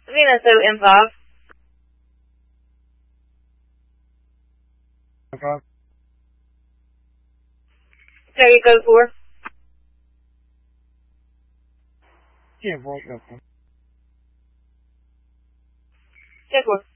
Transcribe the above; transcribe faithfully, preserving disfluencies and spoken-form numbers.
Venus O M five. Five. Target code four. Yeah, voice up. Check four.